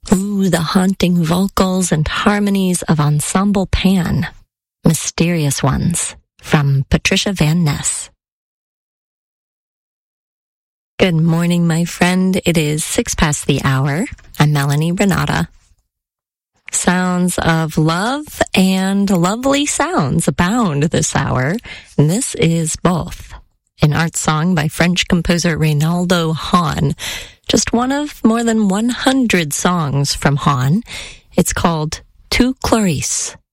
Ooh, the haunting vocals and harmonies of Ensemble Pan. Mysterious Ones from Patricia Van Ness. Good morning, my friend. It is 6 past the hour. I'm Melanie Renata. Sounds of love and lovely sounds abound this hour, and this is both an art song by French composer Reynaldo Hahn, just one of more than 100 songs from Hahn. It's called To Clarisse.